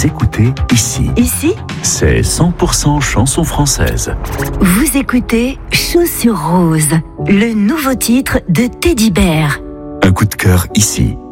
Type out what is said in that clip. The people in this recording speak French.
Vous écoutez ici. Ici, C'est 100% chanson française. vous écoutez Chaussures Roses, le nouveau titre de Teddy Bear. Un coup de cœur ici.